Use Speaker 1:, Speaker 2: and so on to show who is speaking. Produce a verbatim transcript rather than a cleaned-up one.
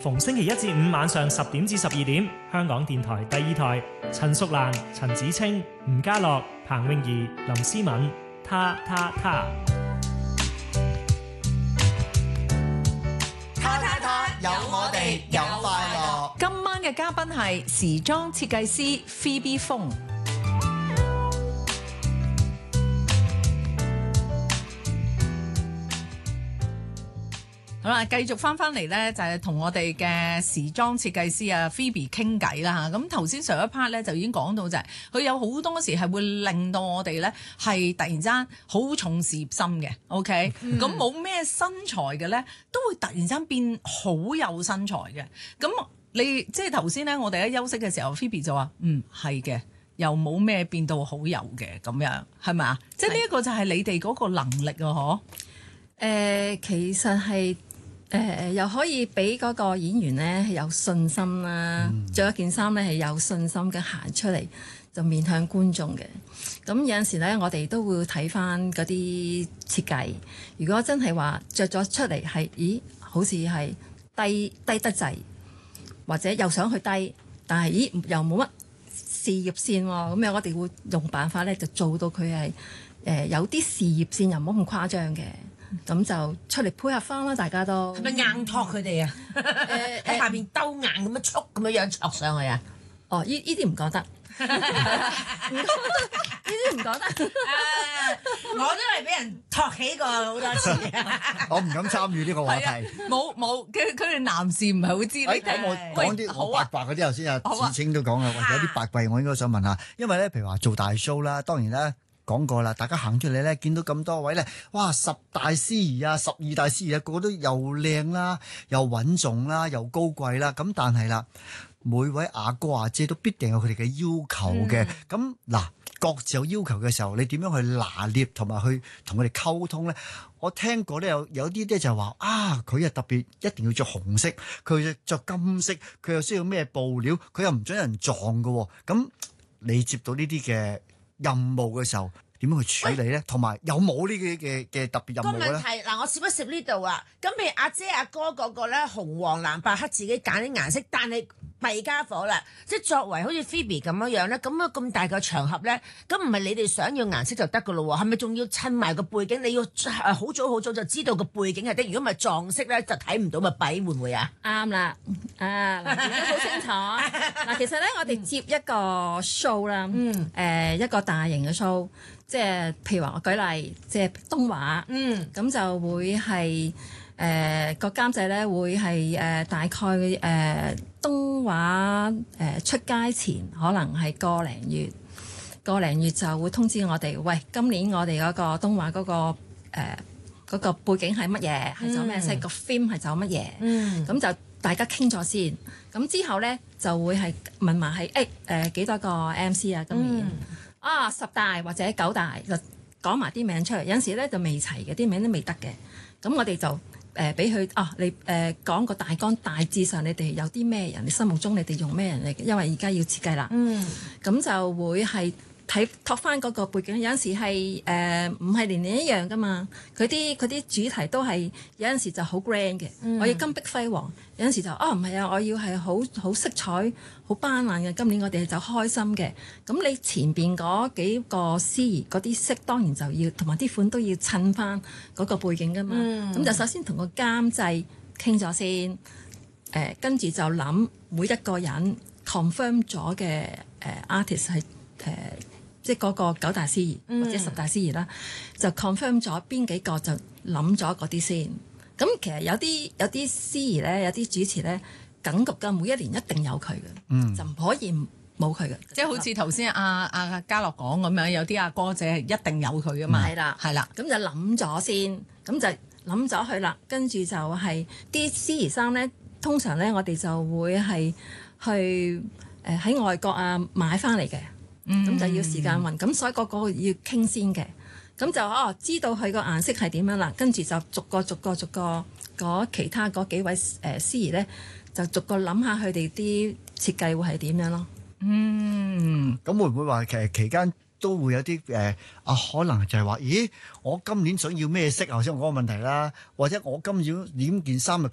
Speaker 1: 逢星期一至五晚上十點至十二點，香港電台第二台，陳淑蘭、陳子清、吳家樂、彭詠儀、林思敏，他他他。
Speaker 2: 他他他，有我哋有快樂。
Speaker 3: 今晚嘅嘉賓係時裝設計師 Phoebe Fong。好啦，繼續翻翻嚟咧，就係同我哋嘅時裝設計師啊 Phoebe 傾偈啦嚇。咁頭先上一 part 咧就已經講到就係佢有好多時係會令到我哋咧係突然間好重事業心嘅。OK，咁冇咩身材嘅咧，都會突然間變好有身材嘅。咁你即係頭先咧，我哋喺休息嘅時候 Phoebe 就話：嗯，係嘅，又冇咩變到好有嘅咁樣，係咪啊？即係呢一個就係你哋嗰個能力啊，嗬？
Speaker 4: 誒，其實係。誒、呃、又可以俾嗰個演員咧係有信心啦，着、嗯、一件衫咧係有信心嘅行出嚟，就面向觀眾嘅。咁有陣時咧，我哋都會睇翻嗰啲設計。如果真係話着咗出嚟係，咦，好似係低低得滯，或者又想去低，但係咦又冇乜事業線喎，咁樣我哋會用辦法咧就做到佢係誒有啲事業線，又唔好咁誇張嘅。咁就出嚟配合翻啦，大家都
Speaker 2: 係咪硬托佢哋啊？誒喺下邊兜硬咁樣束咁樣樣戳上去啊？
Speaker 4: 哦，呢呢啲唔覺得，呢啲唔覺得。誒，
Speaker 2: 我都係俾人托起過好多次。
Speaker 5: 我唔敢參與呢個話題。
Speaker 3: 冇冇，佢佢哋男士唔係好知。
Speaker 5: 誒，咁我講啲好八卦嗰啲頭先啊，子清都講啦，或者有啲八卦我應該想問下，因為咧，譬如話做大 show 啦，當然啦。講過啦，大家行出嚟咧，見到咁多位咧，哇！十大司儀啊，十二大司儀啊，個個都又靚啦，又穩重啦，又高貴啦。咁但係啦，每位阿哥阿姐都必定有佢哋嘅要求嘅。咁嗱、嗯，各自有要求嘅時候，你點樣去拿捏同埋去同佢哋溝通咧？我聽過咧，有有啲咧就係話啊，佢又特別一定要着紅色，佢要着金色，佢又需要咩布料，佢又唔准人撞㗎。咁你接到呢啲嘅任務嘅時候，點樣去處理咧？同埋有冇呢啲嘅嘅特別任務咧？
Speaker 2: 個問題嗱，我攝一攝呢度啊。咁譬如阿姐阿哥嗰個咧，紅黃藍白黑自己揀啲顏色，但係弊家伙啦，即係作為好似 Phoebe 咁樣樣咧，咁樣咁大個場合咧，咁唔係你哋想要顏色就得噶咯喎？係咪仲要襯埋個背景？你要好早好早就知道個背景係得，如果唔係撞色咧就睇唔到咪弊，會唔會啊？
Speaker 4: 啱啦，啊嗱，都好清楚。嗱，其實咧，我哋接一個 show 啦，嗯，誒、呃、一個大型嘅 show。即係譬如話，我舉例，即係東華，嗯，咁就會係誒個監製咧，會係誒、呃、大概誒、呃、東華誒、呃、出街前，可能係個零月，個零月就會通知我哋，喂，今年我哋嗰個東華嗰、嗰個誒、呃嗰個、背景係乜嘢，係走咩色，個 theme 係走乜嘢，嗯，咁就大家傾咗先，咁之後咧就會係問埋係誒誒幾多個 M C 啊，今年。嗯啊，十大或者九大就講埋啲名出嚟，有陣時咧就未齊嘅，啲名都未得嘅。咁我哋就誒俾佢啊，你誒、呃、講個大綱，大致上你哋有啲咩人，你心目中你哋用咩人嚟嘅？因為而家要設計啦。嗯，咁就會係睇託翻嗰個背景。有陣時係誒唔係年年一樣噶嘛，佢啲佢啲主題都係有陣時就好 grand 嘅，嗯、我要金碧輝煌。有陣時就哦唔係啊，我要係好好色彩好斑斕嘅。今年我哋就開心嘅。咁你前邊嗰幾個司儀嗰啲色當然就要同埋啲款都要襯翻嗰個背景噶嘛。咁、嗯、就首先同個監製傾咗先，誒、呃、跟住就諗每一個人 confirm 咗嘅誒 artist 係誒、呃、即係嗰個九大司儀、嗯、或者十大司儀啦，就 confirm 咗邊幾個就諗咗嗰啲先。咁其實有啲有啲司儀咧，有啲主持咧，梗局㗎，每一年一定有佢嘅，嗯、就唔可以冇佢嘅。
Speaker 3: 即係好似頭先阿阿嘉樂講咁樣，有啲阿哥姐係一定有佢㗎嘛。係啦、嗯，係啦。咁就諗咗先，咁就諗咗佢啦。跟住就係啲司儀衫咧，通常咧我哋就會係去誒喺、呃、外國啊買翻嚟嘅，咁、嗯、就要時間運，咁所以個個要傾先嘅。咁就哦，知道佢個顏色係點樣啦，跟住就逐個逐個逐個嗰其他嗰幾位誒、呃、司儀咧，就逐個諗下佢哋啲設計會係點樣咯。嗯，
Speaker 5: 咁會唔會話其實期間都會有啲誒啊？可能就係話，咦，我今年想要咩色啊？頭先我講個問題啦，或者我今年點件衫嘅